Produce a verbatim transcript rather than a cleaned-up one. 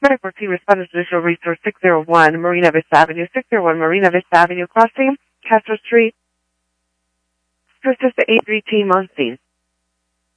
Medical team responded to additional resource six oh one Marina Vista Avenue, six oh one Marina Vista Avenue, crossing Castro Street. To assist the eight three team on scene.